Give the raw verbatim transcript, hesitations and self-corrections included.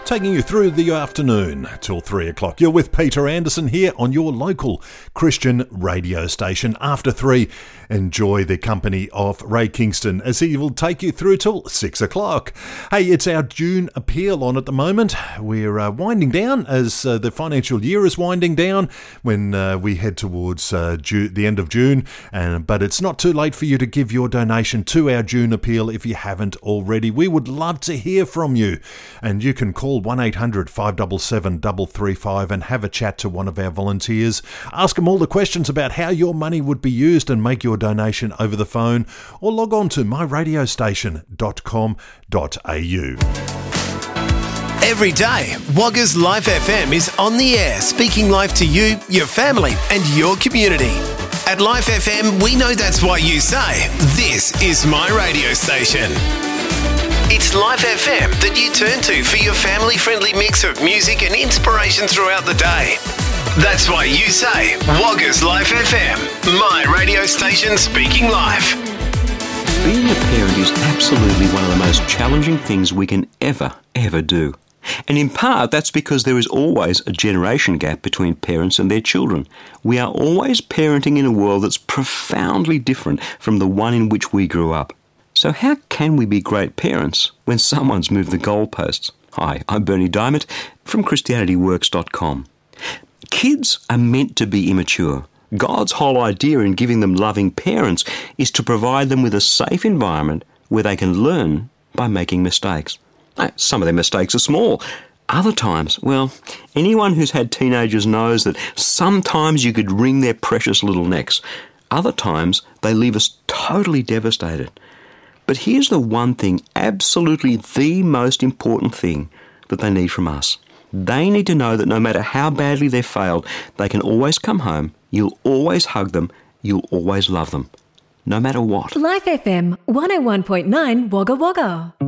taking you through the afternoon till three o'clock. You're with Peter Anderson here on your local Christian radio station. After three, enjoy the company of Ray Kingston as he will take you through till six o'clock. Hey, it's our June appeal on at the moment. We're uh, winding down as uh, the financial year is winding down when uh, we head towards uh, June, the end of June. And but it's not too late for you to give your donation to our June appeal if you haven't already. We would love to hear from you, and you can call one eight hundred five seven seven three three five and have a chat to one of our volunteers. Ask them all the questions about how your money would be used and make your donation over the phone, or log on to my radio station dot com dot a u. Every day, Wagga's Life F M is on the air, speaking life to you, your family and your community. At Life F M, we know that's why you say, this is my radio station. It's Life F M that you turn to for your family-friendly mix of music and inspiration throughout the day. That's why you say, Wagga's Life F M, my radio station speaking life. Being a parent is absolutely one of the most challenging things we can ever, ever do. And in part, that's because there is always a generation gap between parents and their children. We are always parenting in a world that's profoundly different from the one in which we grew up. So how can we be great parents when someone's moved the goalposts? Hi, I'm Bernie Diamond from Christianity Works dot com. Kids are meant to be immature. God's whole idea in giving them loving parents is to provide them with a safe environment where they can learn by making mistakes. Now, some of their mistakes are small. Other times, well, anyone who's had teenagers knows that sometimes you could wring their precious little necks. Other times, they leave us totally devastated. But here's the one thing, absolutely the most important thing that they need from us. They need to know that no matter how badly they've failed, they can always come home, you'll always hug them, you'll always love them, no matter what. Life F M one oh one point nine Wagga Wagga.